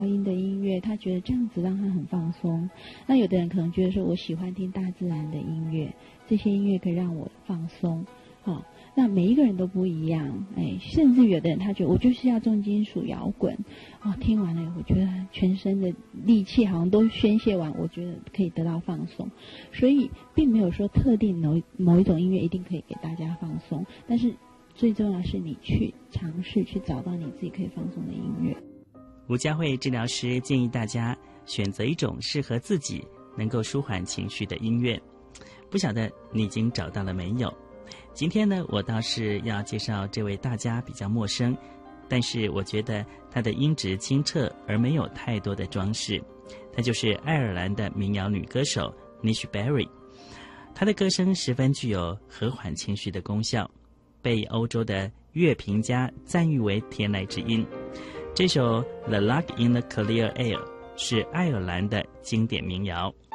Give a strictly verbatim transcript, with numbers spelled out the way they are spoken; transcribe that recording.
音的音乐，他觉得这样子让他很放松。那有的人可能觉得说，我喜欢听大自然的音乐，这些音乐可以让我放松。好、哦，那每一个人都不一样，哎，甚至有的人他觉得我就是要重金属摇滚，哦，听完了我觉得全身的力气好像都宣泄完，我觉得可以得到放松。所以并没有说特定某某一种音乐一定可以给大家放松，但是最重要的是你去尝试去找到你自己可以放松的音乐。 吴佳慧治疗师建议大家选择一种适合自己能够舒缓情绪的音乐，不晓得你已经找到了没有？今天呢，我倒是要介绍这位大家比较陌生，但是我觉得她的音质清澈而没有太多的装饰。她就是爱尔兰的民谣女歌手 Nish Berry， 她的歌声十分具有和缓情绪的功效，被欧洲的乐评家赞誉为天籁之音。这首 The Lark in the Clear Air 是爱尔兰的经典民谣。